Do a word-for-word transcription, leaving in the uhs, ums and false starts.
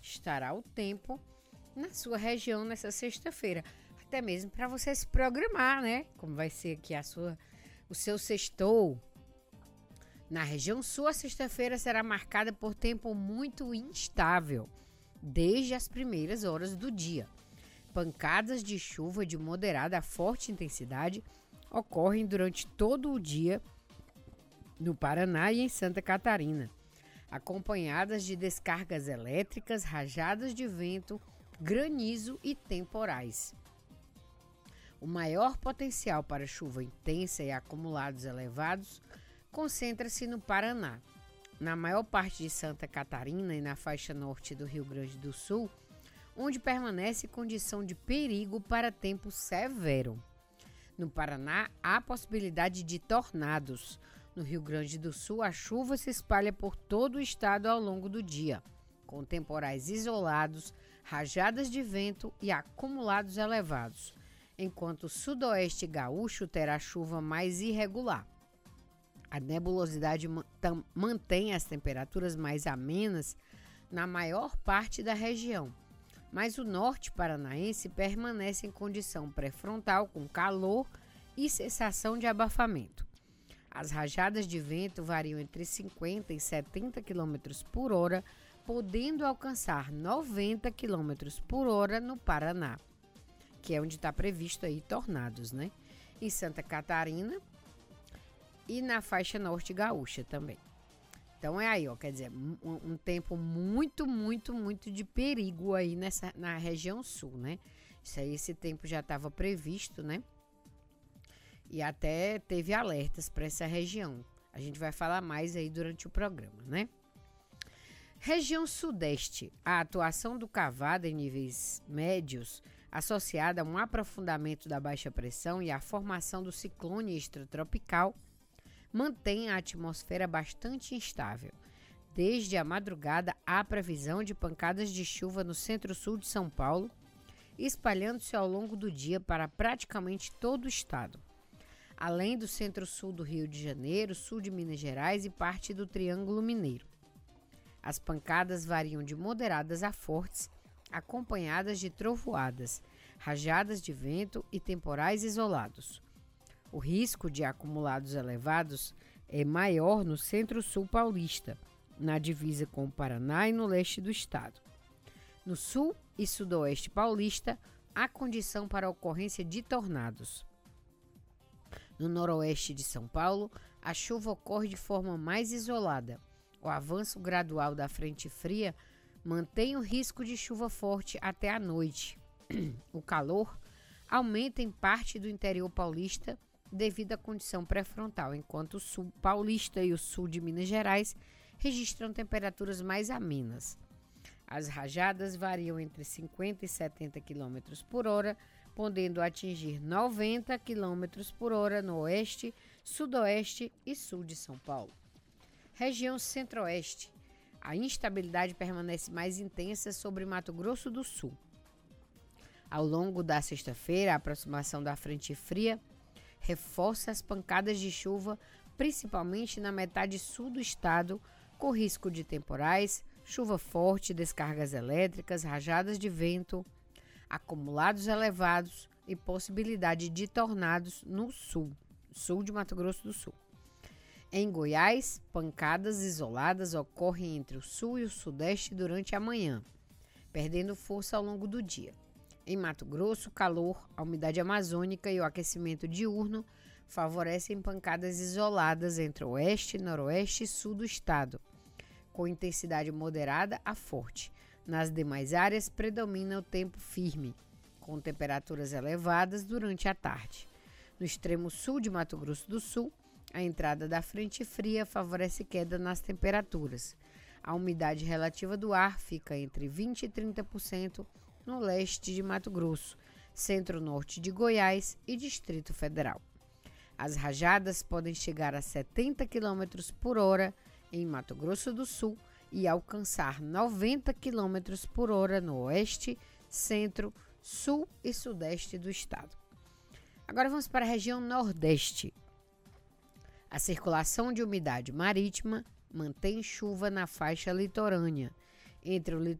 estará o tempo na sua região nessa sexta-feira. Até mesmo para você se programar, né? Como vai ser aqui a sua, o seu sextou. Na região sul, a sexta-feira será marcada por tempo muito instável, desde as primeiras horas do dia. Pancadas de chuva de moderada a forte intensidade ocorrem durante todo o dia no Paraná e em Santa Catarina, acompanhadas de descargas elétricas, rajadas de vento, granizo e temporais. O maior potencial para chuva intensa e acumulados elevados concentra-se no Paraná. Na maior parte de Santa Catarina e na faixa norte do Rio Grande do Sul, onde permanece condição de perigo para tempo severo. No Paraná, há possibilidade de tornados. No Rio Grande do Sul, a chuva se espalha por todo o estado ao longo do dia, com temporais isolados, rajadas de vento e acumulados elevados, enquanto o sudoeste gaúcho terá chuva mais irregular. A nebulosidade mantém as temperaturas mais amenas na maior parte da região, mas o norte paranaense permanece em condição pré-frontal com calor e sensação de abafamento. As rajadas de vento variam entre cinquenta e setenta quilômetros por hora, podendo alcançar noventa quilômetros por hora no Paraná, que é onde está previsto aí tornados, né? Em Santa Catarina e na faixa norte gaúcha também. Então é aí, ó, quer dizer, um, um tempo muito, muito, muito de perigo aí nessa, na região sul, né? Isso aí, esse tempo já estava previsto, né? E até teve alertas para essa região. A gente vai falar mais aí durante o programa, né? Região sudeste, a atuação do cavado em níveis médios, associada a um aprofundamento da baixa pressão e a formação do ciclone extratropical, mantém a atmosfera bastante instável. Desde a madrugada, há previsão de pancadas de chuva no centro-sul de São Paulo, espalhando-se ao longo do dia para praticamente todo o estado, além do centro-sul do Rio de Janeiro, sul de Minas Gerais e parte do Triângulo Mineiro. As pancadas variam de moderadas a fortes, acompanhadas de trovoadas, rajadas de vento e temporais isolados. O risco de acumulados elevados é maior no centro-sul paulista, na divisa com o Paraná e no leste do estado. No sul e sudoeste paulista, há condição para a ocorrência de tornados. No noroeste de São Paulo, a chuva ocorre de forma mais isolada. O avanço gradual da frente fria mantém o risco de chuva forte até a noite. O calor aumenta em parte do interior paulista devido à condição pré-frontal, enquanto o sul paulista e o sul de Minas Gerais registram temperaturas mais amenas. As rajadas variam entre cinquenta e setenta quilômetros por hora, podendo atingir noventa quilômetros por hora no oeste, sudoeste e sul de São Paulo. Região centro-oeste. A instabilidade permanece mais intensa sobre Mato Grosso do Sul. Ao longo da sexta-feira, a aproximação da frente fria reforça as pancadas de chuva, principalmente na metade sul do estado, com risco de temporais, chuva forte, descargas elétricas, rajadas de vento, acumulados elevados e possibilidade de tornados no sul, sul de Mato Grosso do Sul. Em Goiás, pancadas isoladas ocorrem entre o sul e o sudeste durante a manhã, perdendo força ao longo do dia. Em Mato Grosso, o calor, a umidade amazônica e o aquecimento diurno favorecem pancadas isoladas entre o oeste, noroeste e sul do estado, com intensidade moderada a forte. Nas demais áreas, predomina o tempo firme, com temperaturas elevadas durante a tarde. No extremo sul de Mato Grosso do Sul, a entrada da frente fria favorece queda nas temperaturas. A umidade relativa do ar fica entre vinte e trinta por cento no leste de Mato Grosso, centro-norte de Goiás e Distrito Federal. As rajadas podem chegar a setenta quilômetros por hora em Mato Grosso do Sul e alcançar noventa quilômetros por hora no oeste, centro, sul e sudeste do estado. Agora vamos para a região nordeste. A circulação de umidade marítima mantém chuva na faixa litorânea, entre o